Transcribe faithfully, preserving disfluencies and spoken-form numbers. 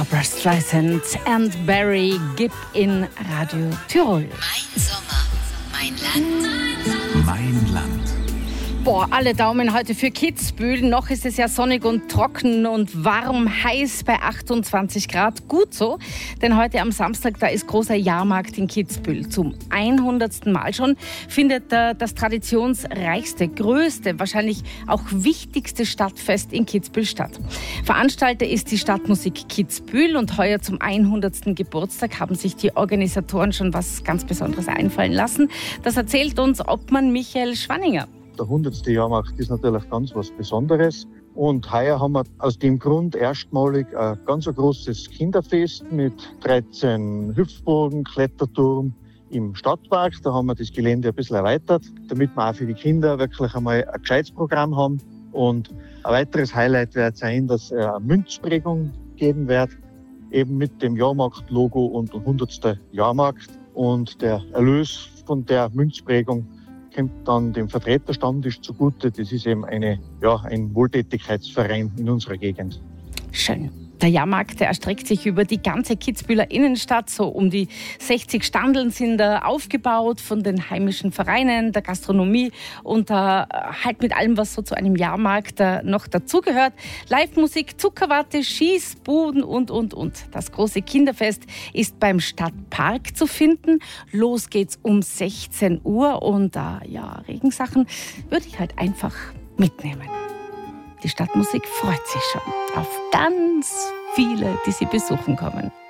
Barbra Streisand and Barry Gibb in Radio Tirol. Mein Sommer, mein Land. Mein Land. Boah, alle Daumen heute für Kitzbühel. Noch ist es ja sonnig und trocken und warm, heiß bei achtundzwanzig Grad. Gut so, denn heute am Samstag, da ist großer Jahrmarkt in Kitzbühel. Zum hundertsten Mal schon findet äh, das traditionsreichste, größte, wahrscheinlich auch wichtigste Stadtfest in Kitzbühel statt. Veranstalter ist die Stadtmusik Kitzbühel und heuer zum hundertsten Geburtstag haben sich die Organisatoren schon was ganz Besonderes einfallen lassen. Das erzählt uns Obmann Michael Schwanninger. Der hundertste Jahrmarkt ist natürlich ganz was Besonderes. Und heuer haben wir aus dem Grund erstmalig ein ganz großes Kinderfest mit dreizehn Hüpfburgen, Kletterturm im Stadtpark. Da haben wir das Gelände ein bisschen erweitert, damit wir auch für die Kinder wirklich einmal ein gescheites Programm haben. Und ein weiteres Highlight wird sein, dass es eine Münzprägung geben wird, eben mit dem Jahrmarkt-Logo und dem hundertsten Jahrmarkt. Und der Erlös von der Münzprägung kommt dann dem Vertreterstammtisch zugute. Das ist eben eine, ja, ein Wohltätigkeitsverein in unserer Gegend. Schön. Der Jahrmarkt, der erstreckt sich über die ganze Kitzbüheler Innenstadt. So um die sechzig Standeln sind da aufgebaut von den heimischen Vereinen, der Gastronomie und äh, halt mit allem, was so zu einem Jahrmarkt äh, noch dazugehört. Live-Musik, Zuckerwatte, Schießbuden und, und, und. Das große Kinderfest ist beim Stadtpark zu finden. Los geht's um sechzehn Uhr und äh, ja, Regensachen würde ich halt einfach mitnehmen. Die Stadtmusik freut sich schon auf ganz viele, die sie besuchen kommen.